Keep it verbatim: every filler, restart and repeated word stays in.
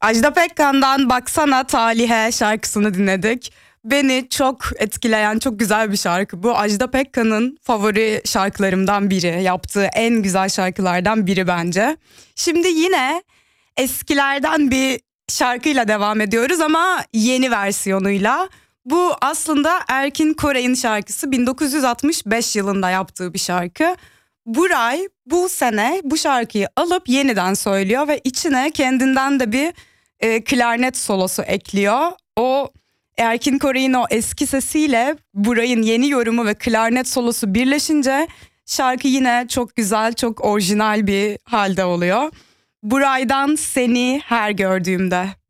Ajda Pekkan'dan Baksana Talihe şarkısını dinledik. Beni çok etkileyen çok güzel bir şarkı bu. Ajda Pekkan'ın favori şarkılarımdan biri. Yaptığı en güzel şarkılardan biri bence. Şimdi yine eskilerden bir şarkıyla devam ediyoruz ama yeni versiyonuyla. Bu aslında Erkin Koray'ın şarkısı, bin dokuz yüz altmış beş yılında yaptığı bir şarkı. Buray bu sene bu şarkıyı alıp yeniden söylüyor ve içine kendinden de bir e, klarnet solosu ekliyor. O Erkin Koray'ın o eski sesiyle Buray'ın yeni yorumu ve klarnet solosu birleşince şarkı yine çok güzel, çok orijinal bir halde oluyor. Buray'dan Seni Her Gördüğümde.